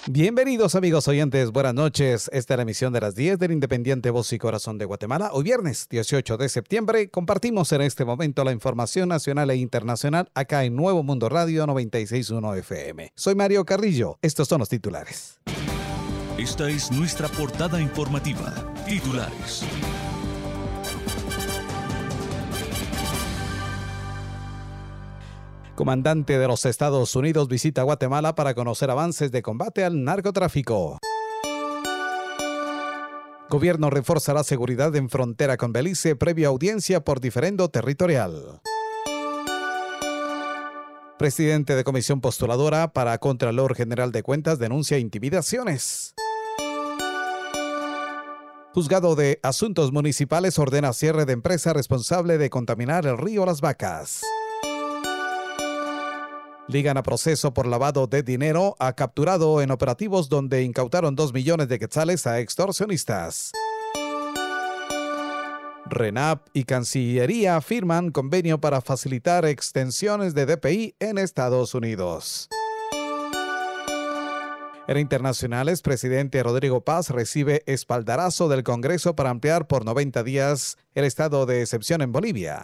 Bienvenidos amigos oyentes, buenas noches. Esta es la emisión de las 10 del Independiente Voz y Corazón de Guatemala. Hoy viernes 18 de septiembre compartimos en este momento la información nacional e internacional acá en Nuevo Mundo Radio 96.1 FM. Soy Mario Carrillo, estos son los titulares. Esta es nuestra portada informativa. Titulares. Comandante de los Estados Unidos visita Guatemala para conocer avances de combate al narcotráfico. Gobierno reforzará seguridad en frontera con Belice previa audiencia por diferendo territorial. Presidente de Comisión Postuladora para Contralor General de Cuentas denuncia intimidaciones. Juzgado de Asuntos Municipales ordena cierre de empresa responsable de contaminar el río Las Vacas. Ligan a proceso por lavado de dinero a capturado en operativos donde incautaron 2 millones de quetzales a extorsionistas. RENAP y Cancillería firman convenio para facilitar extensiones de DPI en Estados Unidos. En internacionales, presidente Rodrigo Paz recibe espaldarazo del Congreso para ampliar por 90 días el estado de excepción en Bolivia.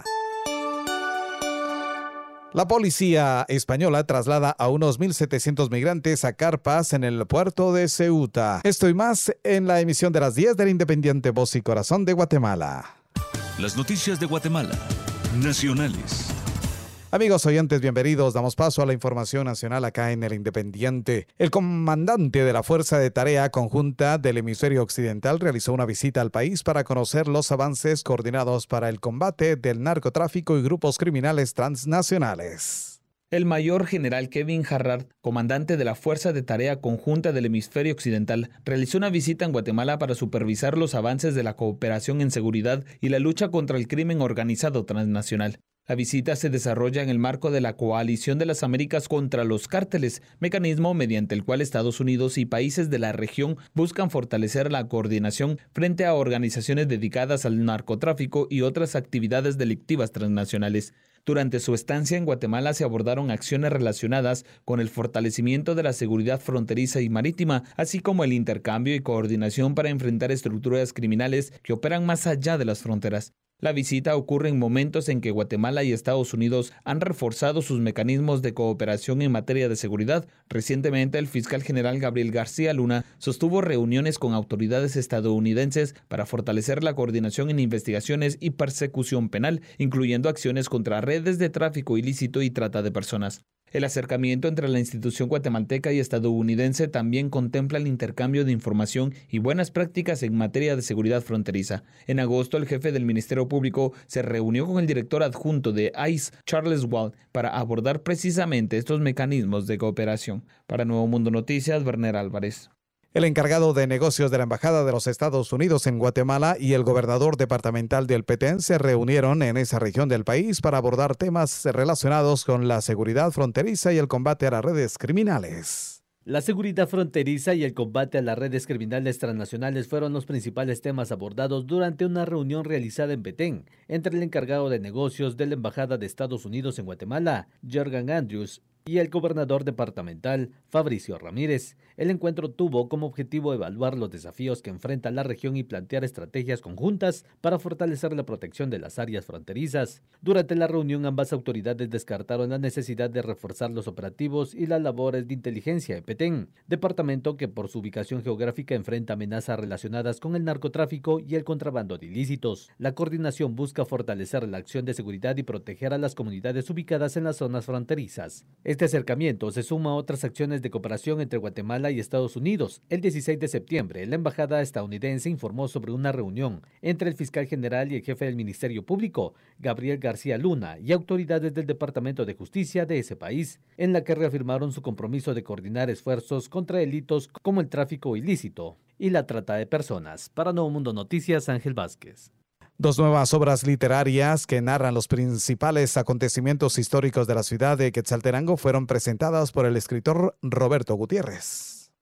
La policía española traslada a unos 1.700 migrantes a carpas en el puerto de Ceuta. Esto y más en la emisión de las 10 del Independiente Voz y Corazón de Guatemala. Las noticias de Guatemala, nacionales. Amigos oyentes, bienvenidos. Damos paso a la información nacional acá en el Independiente. El comandante de la Fuerza de Tarea Conjunta del Hemisferio Occidental realizó una visita al país para conocer los avances coordinados para el combate del narcotráfico y grupos criminales transnacionales. El mayor general Kevin Jarrard, comandante de la Fuerza de Tarea Conjunta del Hemisferio Occidental, realizó una visita en Guatemala para supervisar los avances de la cooperación en seguridad y la lucha contra el crimen organizado transnacional. La visita se desarrolla en el marco de la Coalición de las Américas contra los Cárteles, mecanismo mediante el cual Estados Unidos y países de la región buscan fortalecer la coordinación frente a organizaciones dedicadas al narcotráfico y otras actividades delictivas transnacionales. Durante su estancia en Guatemala se abordaron acciones relacionadas con el fortalecimiento de la seguridad fronteriza y marítima, así como el intercambio y coordinación para enfrentar estructuras criminales que operan más allá de las fronteras. La visita ocurre en momentos en que Guatemala y Estados Unidos han reforzado sus mecanismos de cooperación en materia de seguridad. Recientemente, el fiscal general Gabriel García Luna sostuvo reuniones con autoridades estadounidenses para fortalecer la coordinación en investigaciones y persecución penal, incluyendo acciones contra redes de tráfico ilícito y trata de personas. El acercamiento entre la institución guatemalteca y estadounidense también contempla el intercambio de información y buenas prácticas en materia de seguridad fronteriza. En agosto, el jefe del Ministerio Público se reunió con el director adjunto de ICE, Charles Wall, para abordar precisamente estos mecanismos de cooperación. Para Nuevo Mundo Noticias, Werner Álvarez. El encargado de negocios de la Embajada de los Estados Unidos en Guatemala y el gobernador departamental del Petén se reunieron en esa región del país para abordar temas relacionados con la seguridad fronteriza y el combate a las redes criminales. La seguridad fronteriza y el combate a las redes criminales transnacionales fueron los principales temas abordados durante una reunión realizada en Petén entre el encargado de negocios de la Embajada de Estados Unidos en Guatemala, Jorgan Andrews, y el gobernador departamental, Fabricio Ramírez. El encuentro tuvo como objetivo evaluar los desafíos que enfrenta la región y plantear estrategias conjuntas para fortalecer la protección de las áreas fronterizas. Durante la reunión, ambas autoridades descartaron la necesidad de reforzar los operativos y las labores de inteligencia en Petén, departamento que por su ubicación geográfica enfrenta amenazas relacionadas con el narcotráfico y el contrabando de ilícitos. La coordinación busca fortalecer la acción de seguridad y proteger a las comunidades ubicadas en las zonas fronterizas. Este acercamiento se suma a otras acciones de cooperación entre Guatemala y Estados Unidos. El 16 de septiembre, la embajada estadounidense informó sobre una reunión entre el fiscal general y el jefe del Ministerio Público, Gabriel García Luna, y autoridades del Departamento de Justicia de ese país, en la que reafirmaron su compromiso de coordinar esfuerzos contra delitos como el tráfico ilícito y la trata de personas. Para Nuevo Mundo Noticias, Ángel Vázquez. 2 nuevas obras literarias que narran los principales acontecimientos históricos de la ciudad de Quetzaltenango fueron presentadas por el escritor Roberto Gutiérrez.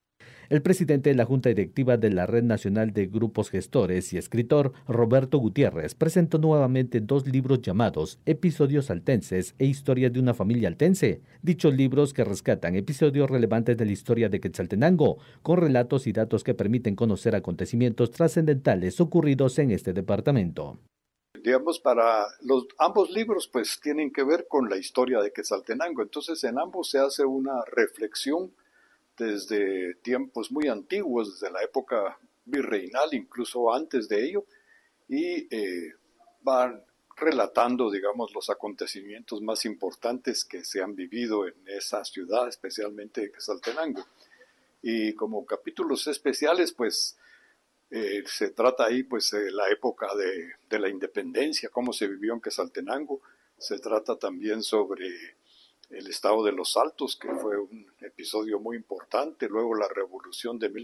El presidente de la Junta Directiva de la Red Nacional de Grupos Gestores y escritor Roberto Gutiérrez presentó nuevamente 2 libros llamados Episodios Altenses e Historia de una familia altense. Dichos libros que rescatan episodios relevantes de la historia de Quetzaltenango, con relatos y datos que permiten conocer acontecimientos trascendentales ocurridos en este departamento. Digamos, ambos libros pues tienen que ver con la historia de Quetzaltenango, entonces en ambos se hace una reflexión desde tiempos muy antiguos, desde la época virreinal, incluso antes de ello, y van relatando, digamos, los acontecimientos más importantes que se han vivido en esa ciudad, especialmente Quetzaltenango. Y como capítulos especiales, pues se trata ahí pues la época de la independencia, cómo se vivió en Quetzaltenango. Se trata también sobre el estado de los Altos, que fue un episodio muy importante. Luego la revolución de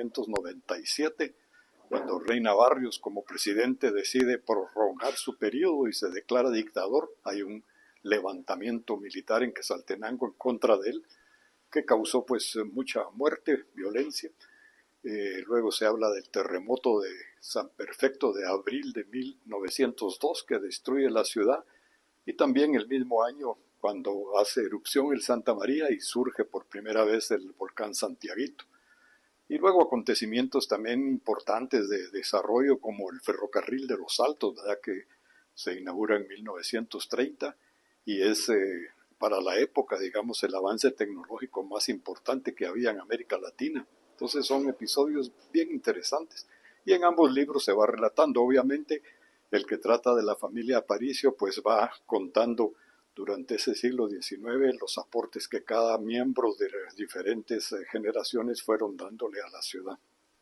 1897, cuando Reina Barrios como presidente decide prolongar su periodo y se declara dictador. Hay un levantamiento militar en Quetzaltenango en contra de él, que causó pues mucha muerte, violencia. Luego se habla del terremoto de San Perfecto de abril de 1902, que destruye la ciudad, y también el mismo año cuando hace erupción el Santa María y surge por primera vez el volcán Santiaguito. Y luego acontecimientos también importantes de desarrollo, como el ferrocarril de los Altos, ¿verdad?, que se inaugura en 1930 y es para la época, digamos, el avance tecnológico más importante que había en América Latina. Entonces son episodios bien interesantes. Y en ambos libros se va relatando, obviamente, el que trata de la familia Aparicio, pues va contando durante ese siglo XIX los aportes que cada miembro de las diferentes generaciones fueron dándole a la ciudad.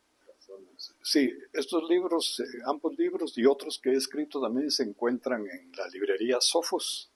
Sí, estos libros, ambos libros y otros que he escrito también se encuentran en la librería Sofos,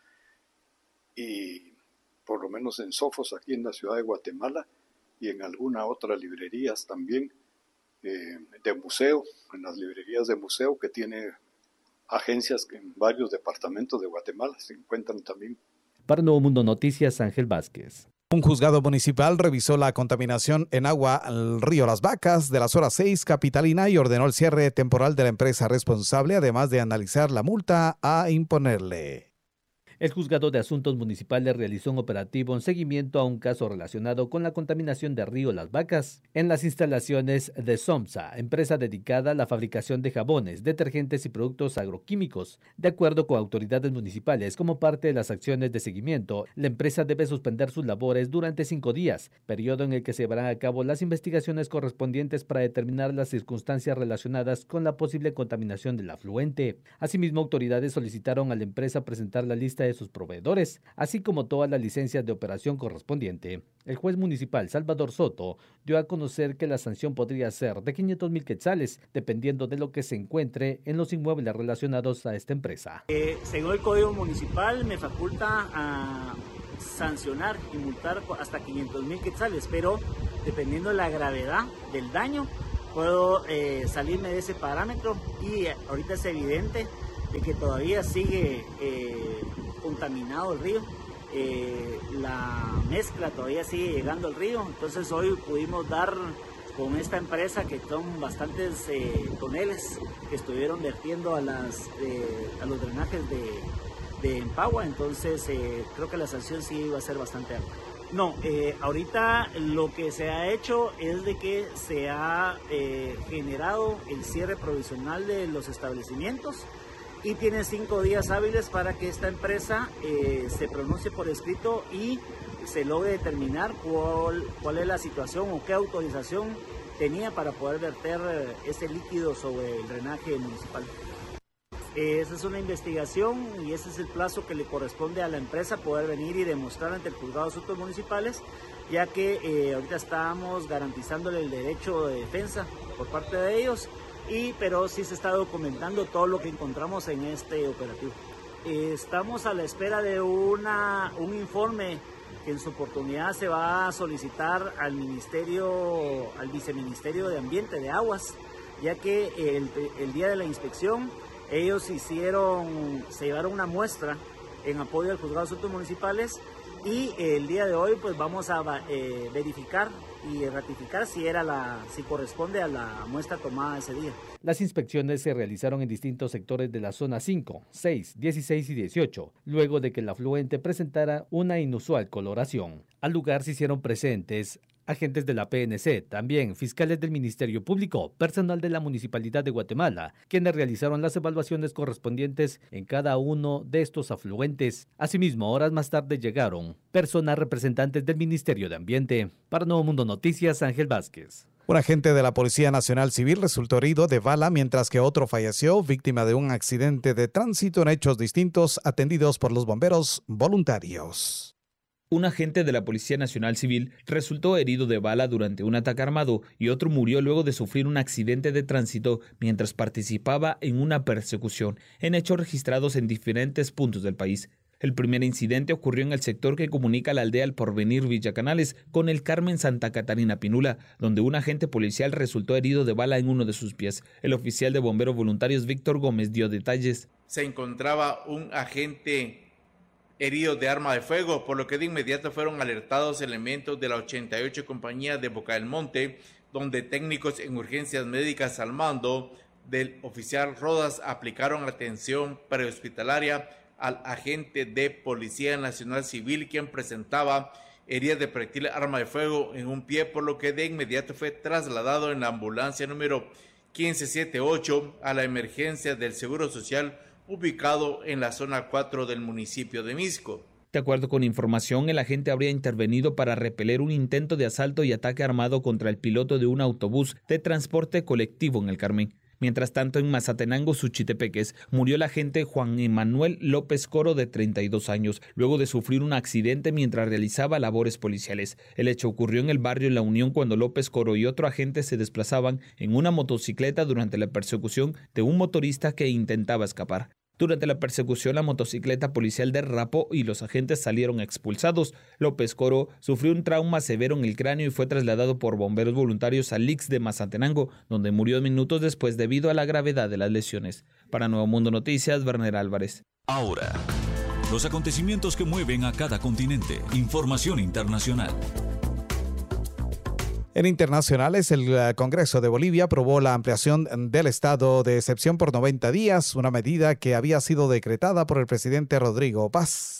y por lo menos en Sofos aquí en la ciudad de Guatemala, y en alguna otra librerías también de museo, en las librerías de museo que tiene agencias en varios departamentos de Guatemala, se encuentran también. Para Nuevo Mundo Noticias, Ángel Vázquez. Un juzgado municipal revisó la contaminación en agua al río Las Vacas de la zona 6 capitalina y ordenó el cierre temporal de la empresa responsable, además de analizar la multa a imponerle. El Juzgado de Asuntos Municipales realizó un operativo en seguimiento a un caso relacionado con la contaminación del río Las Vacas en las instalaciones de SOMSA, empresa dedicada a la fabricación de jabones, detergentes y productos agroquímicos. De acuerdo con autoridades municipales, como parte de las acciones de seguimiento, la empresa debe suspender sus labores durante 5 días, periodo en el que se llevarán a cabo las investigaciones correspondientes para determinar las circunstancias relacionadas con la posible contaminación del afluente. Asimismo, autoridades solicitaron a la empresa presentar la lista de sus proveedores, así como todas las licencias de operación correspondiente. El juez municipal Salvador Soto dio a conocer que la sanción podría ser de 500,000 quetzales, dependiendo de lo que se encuentre en los inmuebles relacionados a esta empresa. Según el Código Municipal me faculta a sancionar y multar hasta 500,000 quetzales, pero dependiendo de la gravedad del daño, puedo salirme de ese parámetro, y ahorita es evidente de que todavía sigue contaminado el río, la mezcla todavía sigue llegando al río. Entonces hoy pudimos dar con esta empresa, que son bastantes toneles que estuvieron vertiendo a los drenajes de Empagua. Entonces creo que la sanción sí va a ser bastante alta. No, ahorita lo que se ha hecho es de que se ha generado el cierre provisional de los establecimientos, y tiene 5 días hábiles para que esta empresa se pronuncie por escrito y se logre determinar cuál es la situación o qué autorización tenía para poder verter ese líquido sobre el drenaje municipal. Esa es una investigación y ese es el plazo que le corresponde a la empresa, poder venir y demostrar ante el Juzgado de Asuntos Municipales, ya que ahorita estamos garantizándole el derecho de defensa por parte de ellos, pero sí se está documentando todo lo que encontramos en este operativo. Estamos a la espera de un informe que en su oportunidad se va a solicitar al Viceministerio de Ambiente de Aguas, ya que el día de la inspección ellos se llevaron una muestra en apoyo al Juzgado de Asuntos Municipales, y el día de hoy pues vamos a verificar y ratificar si corresponde a la muestra tomada ese día. Las inspecciones se realizaron en distintos sectores de la zona 5, 6, 16 y 18, luego de que el afluente presentara una inusual coloración. Al lugar se hicieron presentes agentes de la PNC, también fiscales del Ministerio Público, personal de la Municipalidad de Guatemala, quienes realizaron las evaluaciones correspondientes en cada uno de estos afluentes. Asimismo, horas más tarde llegaron personas representantes del Ministerio de Ambiente. Para Nuevo Mundo Noticias, Ángel Vázquez. Un agente de la Policía Nacional Civil resultó herido de bala, mientras que otro falleció, víctima de un accidente de tránsito en hechos distintos, atendidos por los bomberos voluntarios. Un agente de la Policía Nacional Civil resultó herido de bala durante un ataque armado y otro murió luego de sufrir un accidente de tránsito mientras participaba en una persecución, en hechos registrados en diferentes puntos del país. El primer incidente ocurrió en el sector que comunica la aldea El Porvenir Villa Canales con el Carmen Santa Catarina Pinula, donde un agente policial resultó herido de bala en uno de sus pies. El oficial de bomberos voluntarios Víctor Gómez dio detalles. Se encontraba un agente herido de arma de fuego, por lo que de inmediato fueron alertados elementos de la 88 Compañía de Boca del Monte, donde técnicos en urgencias médicas al mando del oficial Rodas aplicaron atención prehospitalaria al agente de Policía Nacional Civil, quien presentaba heridas de proyectil arma de fuego en un pie, por lo que de inmediato fue trasladado en la ambulancia número 1578 a la emergencia del Seguro Social, ubicado en la zona 4 del municipio de Misco. De acuerdo con información, el agente habría intervenido para repeler un intento de asalto y ataque armado contra el piloto de un autobús de transporte colectivo en el Carmen. Mientras tanto, en Mazatenango, Suchitepeques, murió el agente Juan Emanuel López Coro, de 32 años, luego de sufrir un accidente mientras realizaba labores policiales. El hecho ocurrió en el barrio La Unión cuando López Coro y otro agente se desplazaban en una motocicleta durante la persecución de un motorista que intentaba escapar. Durante la persecución, la motocicleta policial derrapó y los agentes salieron expulsados. López Coro sufrió un trauma severo en el cráneo y fue trasladado por bomberos voluntarios al IX de Mazatenango, donde murió minutos después debido a la gravedad de las lesiones. Para Nuevo Mundo Noticias, Werner Álvarez. Ahora, los acontecimientos que mueven a cada continente. Información internacional. En internacionales, el Congreso de Bolivia aprobó la ampliación del estado de excepción por 90 días, una medida que había sido decretada por el presidente Rodrigo Paz.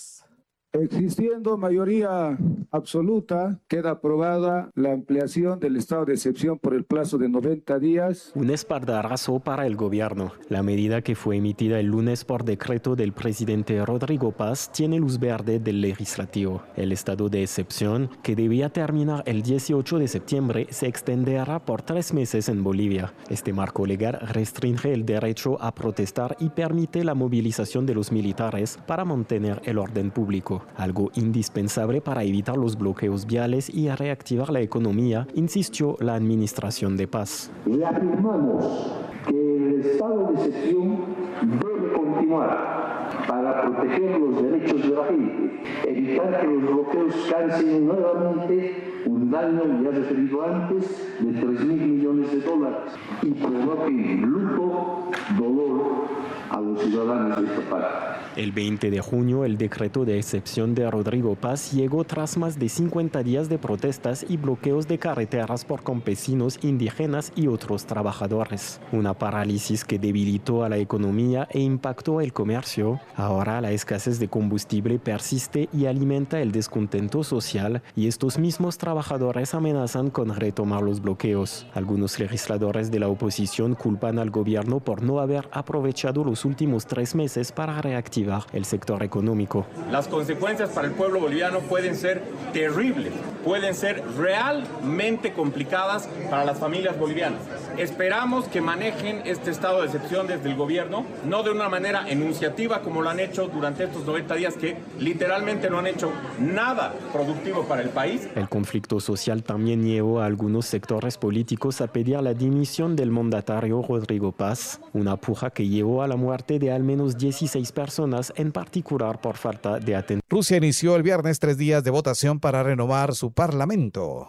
Existiendo mayoría absoluta, queda aprobada la ampliación del estado de excepción por el plazo de 90 días. Un espaldarazo para el gobierno. La medida, que fue emitida el lunes por decreto del presidente Rodrigo Paz, tiene luz verde del legislativo. El estado de excepción, que debía terminar el 18 de septiembre, se extenderá por 3 meses en Bolivia. Este marco legal restringe el derecho a protestar y permite la movilización de los militares para mantener el orden público. Algo indispensable para evitar los bloqueos viales y reactivar la economía, insistió la administración de Paz. Reafirmamos que el estado de excepción debe continuar para proteger los derechos de la gente, evitar que los bloqueos causen nuevamente un daño, ya referido antes, de $3.000 millones y provoquen luto, dolor a los ciudadanos de esta parte. El 20 de junio, el decreto de excepción de Rodrigo Paz llegó tras más de 50 días de protestas y bloqueos de carreteras por campesinos, indígenas y otros trabajadores. Una parálisis que debilitó a la economía e impactó el comercio. Ahora la escasez de combustible persiste y alimenta el descontento social, y estos mismos trabajadores amenazan con retomar los bloqueos. Algunos legisladores de la oposición culpan al gobierno por no haber aprovechado los últimos 3 meses para reactivar el sector económico. Las consecuencias para el pueblo boliviano pueden ser terribles, pueden ser realmente complicadas para las familias bolivianas. Esperamos que manejen este estado de excepción desde el gobierno, no de una manera enunciativa como lo han hecho durante estos 90 días, que literalmente no han hecho nada productivo para el país. El conflicto social también llevó a algunos sectores políticos a pedir la dimisión del mandatario Rodrigo Paz, una puja que llevó a la muerte de al menos 16 personas, en particular por falta de atención. Rusia inició el viernes 3 días de votación para renovar su parlamento.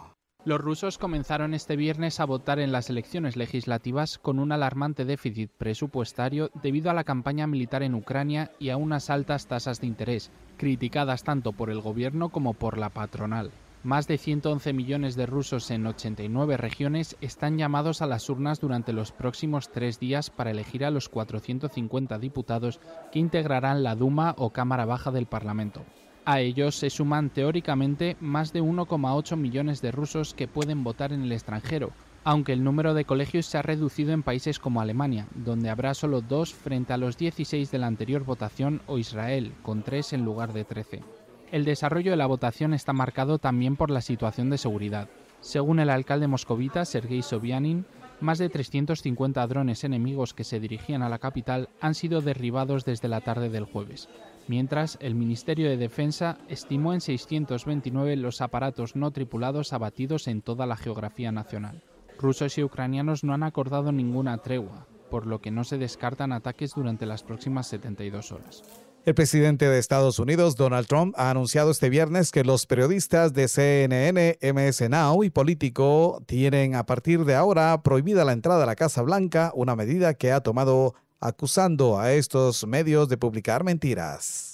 Los rusos comenzaron este viernes a votar en las elecciones legislativas con un alarmante déficit presupuestario debido a la campaña militar en Ucrania y a unas altas tasas de interés, criticadas tanto por el gobierno como por la patronal. Más de 111 millones de rusos en 89 regiones están llamados a las urnas durante los próximos 3 días para elegir a los 450 diputados que integrarán la Duma o Cámara Baja del Parlamento. A ellos se suman teóricamente más de 1,8 millones de rusos que pueden votar en el extranjero, aunque el número de colegios se ha reducido en países como Alemania, donde habrá solo 2 frente a los 16 de la anterior votación, o Israel, con 3 en lugar de 13. El desarrollo de la votación está marcado también por la situación de seguridad. Según el alcalde moscovita, Sergei Sobyanin, más de 350 drones enemigos que se dirigían a la capital han sido derribados desde la tarde del jueves. Mientras, el Ministerio de Defensa estimó en 629 los aparatos no tripulados abatidos en toda la geografía nacional. Rusos y ucranianos no han acordado ninguna tregua, por lo que no se descartan ataques durante las próximas 72 horas. El presidente de Estados Unidos, Donald Trump, ha anunciado este viernes que los periodistas de CNN, MS Now y Político tienen a partir de ahora prohibida la entrada a la Casa Blanca, una medida que ha tomado acusando a estos medios de publicar mentiras.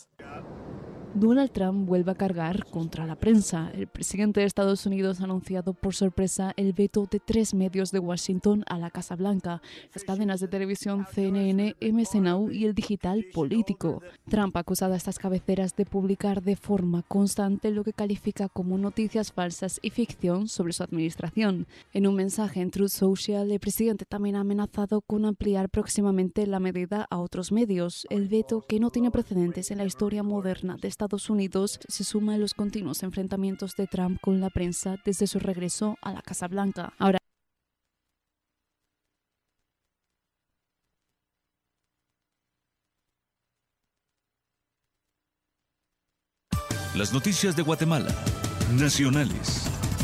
Donald Trump vuelve a cargar contra la prensa. El presidente de Estados Unidos ha anunciado por sorpresa el veto de 3 medios de Washington a la Casa Blanca, las cadenas de televisión CNN, MS Now y el digital Político. Trump ha acusado a estas cabeceras de publicar de forma constante lo que califica como noticias falsas y ficción sobre su administración. En un mensaje en Truth Social, el presidente también ha amenazado con ampliar próximamente la medida a otros medios. El veto, que no tiene precedentes en la historia moderna de Estados Unidos, se suma a los continuos enfrentamientos de Trump con la prensa desde su regreso a la Casa Blanca. Ahora, las noticias de Guatemala, nacionales.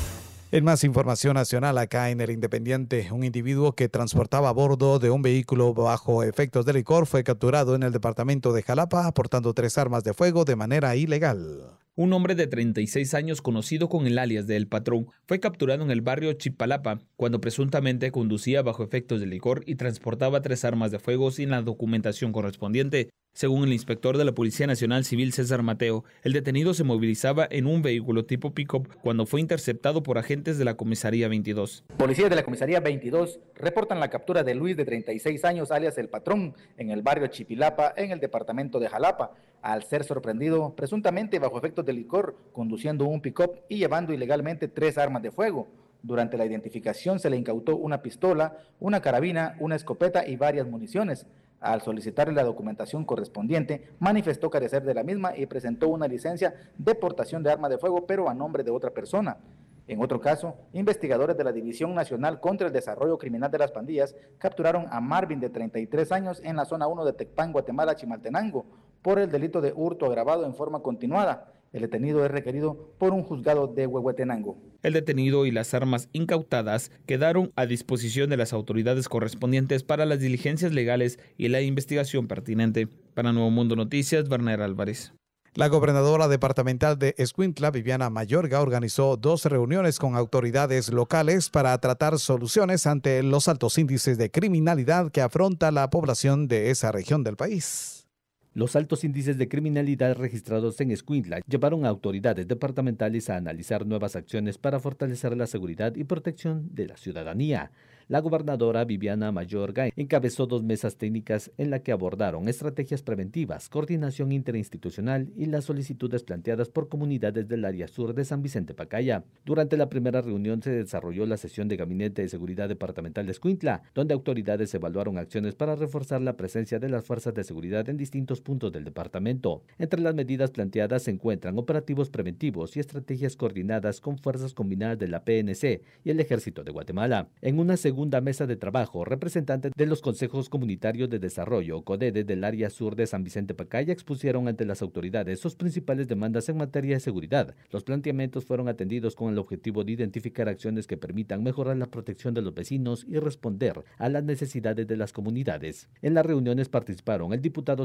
En más información nacional acá en El Independiente, un individuo que transportaba a bordo de un vehículo bajo efectos de licor fue capturado en el departamento de Jalapa aportando 3 armas de fuego de manera ilegal. Un hombre de 36 años conocido con el alias de El Patrón fue capturado en el barrio Chipalapa cuando presuntamente conducía bajo efectos de licor y transportaba 3 armas de fuego sin la documentación correspondiente. Según el inspector de la Policía Nacional Civil César Mateo, el detenido se movilizaba en un vehículo tipo pick-up cuando fue interceptado por agentes de la Comisaría 22. Policías de la Comisaría 22 reportan la captura de Luis, de 36 años, alias El Patrón, en el barrio Chipilapa, en el departamento de Jalapa, al ser sorprendido presuntamente bajo efectos de licor, conduciendo un pick-up y llevando ilegalmente 3 armas de fuego. Durante la identificación se le incautó una pistola, una carabina, una escopeta y varias municiones. Al solicitarle la documentación correspondiente, manifestó carecer de la misma y presentó una licencia de portación de arma de fuego, pero a nombre de otra persona. En otro caso, investigadores de la División Nacional contra el Desarrollo Criminal de las Pandillas capturaron a Marvin, de 33 años, en la zona 1 de Tecpan, Guatemala, Chimaltenango, por el delito de hurto agravado en forma continuada. El detenido es requerido por un juzgado de Huehuetenango. El detenido y las armas incautadas quedaron a disposición de las autoridades correspondientes para las diligencias legales y la investigación pertinente. Para Nuevo Mundo Noticias, Werner Álvarez. La gobernadora departamental de Escuintla, Viviana Mayorga, organizó 2 reuniones con autoridades locales para tratar soluciones ante los altos índices de criminalidad que afronta la población de esa región del país. Los altos índices de criminalidad registrados en Escuintla llevaron a autoridades departamentales a analizar nuevas acciones para fortalecer la seguridad y protección de la ciudadanía. La gobernadora Viviana Mayorga encabezó 2 mesas técnicas en las que abordaron estrategias preventivas, coordinación interinstitucional y las solicitudes planteadas por comunidades del área sur de San Vicente Pacaya. Durante la primera reunión se desarrolló la sesión de Gabinete de Seguridad Departamental de Escuintla, donde autoridades evaluaron acciones para reforzar la presencia de las fuerzas de seguridad en distintos puntos del departamento. Entre las medidas planteadas se encuentran operativos preventivos y estrategias coordinadas con fuerzas combinadas de la PNC y el Ejército de Guatemala. En una segunda mesa de trabajo, representantes de los consejos comunitarios de desarrollo, CODEDE, del área sur de San Vicente Pacaya expusieron ante las autoridades sus principales demandas en materia de seguridad. Los planteamientos fueron atendidos con el objetivo de identificar acciones que permitan mejorar la protección de los vecinos y responder a las necesidades de las comunidades. En las reuniones participaron el diputado Sergio Arana,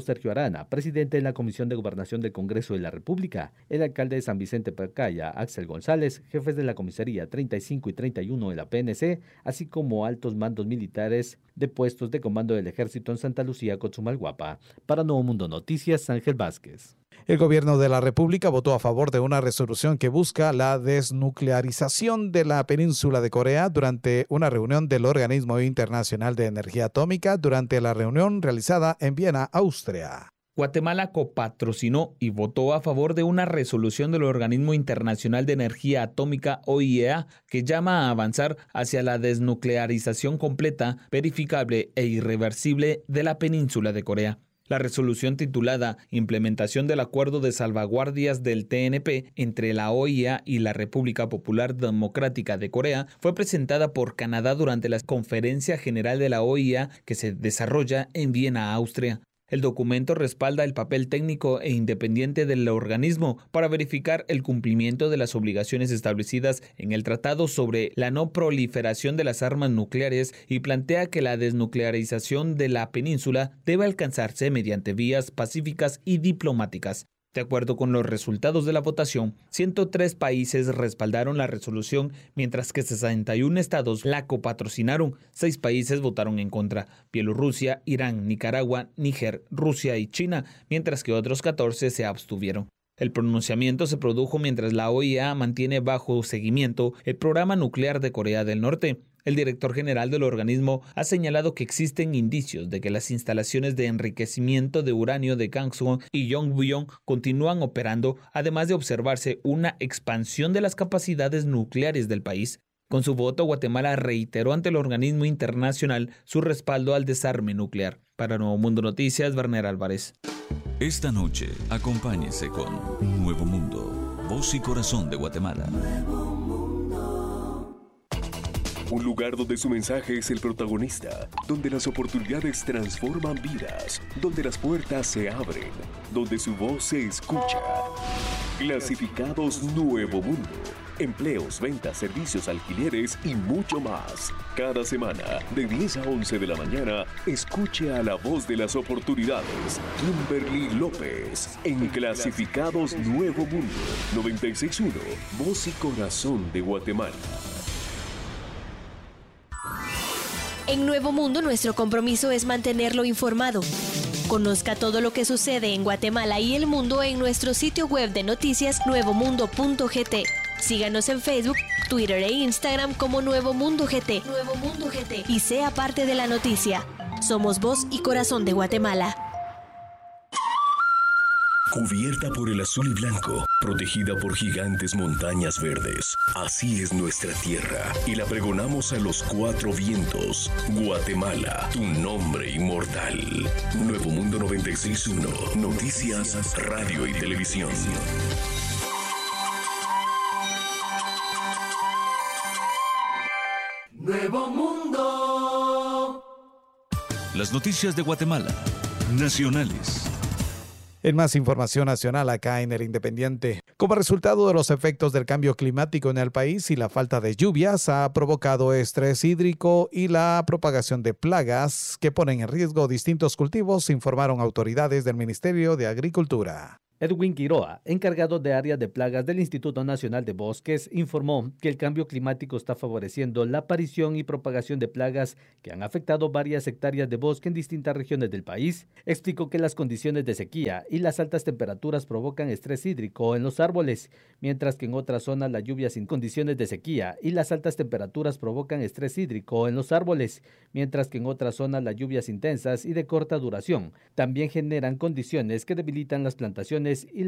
Santana, presidente de la Comisión de Gobernación del Congreso de la República, el alcalde de San Vicente Pacaya, Axel González, jefes de la comisaría 35 y 31 de la PNC, así como altos mandos militares de puestos de comando del Ejército en Santa Lucía, Cochumalguapa. Para Nuevo Mundo Noticias, Ángel Vázquez. El gobierno de la República votó a favor de una resolución que busca la desnuclearización de la península de Corea durante una reunión del Organismo Internacional de Energía Atómica durante la reunión realizada en Viena, Austria. Guatemala copatrocinó y votó a favor de una resolución del Organismo Internacional de Energía Atómica, OIEA, que llama a avanzar hacia la desnuclearización completa, verificable e irreversible de la península de Corea. La resolución titulada Implementación del Acuerdo de Salvaguardias del TNP entre la OIEA y la República Popular Democrática de Corea fue presentada por Canadá durante la Conferencia General de la OIEA que se desarrolla en Viena, Austria. El documento respalda el papel técnico e independiente del organismo para verificar el cumplimiento de las obligaciones establecidas en el Tratado sobre la no proliferación de las armas nucleares y plantea que la desnuclearización de la península debe alcanzarse mediante vías pacíficas y diplomáticas. De acuerdo con los resultados de la votación, 103 países respaldaron la resolución, mientras que 61 estados la copatrocinaron. 6 países votaron en contra: Bielorrusia, Irán, Nicaragua, Níger, Rusia y China, mientras que otros 14 se abstuvieron. El pronunciamiento se produjo mientras la OIEA mantiene bajo seguimiento el programa nuclear de Corea del Norte. El director general del organismo ha señalado que existen indicios de que las instalaciones de enriquecimiento de uranio de Gangson y Yongbyon continúan operando, además de observarse una expansión de las capacidades nucleares del país. Con su voto, Guatemala reiteró ante el organismo internacional su respaldo al desarme nuclear. Para Nuevo Mundo Noticias, Werner Álvarez. Esta noche, acompáñese con Nuevo Mundo, voz y corazón de Guatemala. Un lugar donde su mensaje es el protagonista, donde las oportunidades transforman vidas, donde las puertas se abren, donde su voz se escucha. Clasificados Nuevo Mundo. Empleos, ventas, servicios, alquileres y mucho más. Cada semana, de 10 a 11 de la mañana, escuche a la voz de las oportunidades, Kimberly López, en Clasificados Nuevo Mundo, 96.1, voz y corazón de Guatemala. En Nuevo Mundo, nuestro compromiso es mantenerlo informado. Conozca todo lo que sucede en Guatemala y el mundo en nuestro sitio web de noticias nuevomundo.gt. Síganos en Facebook, Twitter e Instagram como Nuevo Mundo GT. Nuevo Mundo GT. Y sea parte de la noticia. Somos voz y corazón de Guatemala. Cubierta por el azul y blanco, protegida por gigantes montañas verdes. Así es nuestra tierra y la pregonamos a los 4 vientos. Guatemala, tu nombre inmortal. Nuevo Mundo 96.1, noticias, radio y televisión. Nuevo Mundo. Las noticias de Guatemala, nacionales. En más información nacional acá en El Independiente, como resultado de los efectos del cambio climático en el país y la falta de lluvias ha provocado estrés hídrico y la propagación de plagas que ponen en riesgo distintos cultivos, informaron autoridades del Ministerio de Agricultura. Edwin Quiroa, encargado de áreas de plagas del Instituto Nacional de Bosques, informó que el cambio climático está favoreciendo la aparición y propagación de plagas que han afectado varias hectáreas de bosque en distintas regiones del país. Explicó que las condiciones de sequía y las altas temperaturas provocan estrés hídrico en los árboles, mientras que en otras zonas las lluvias sin condiciones de sequía y las altas temperaturas provocan estrés hídrico en los árboles, mientras que en otras zonas las lluvias intensas y de corta duración también generan condiciones que debilitan las plantaciones y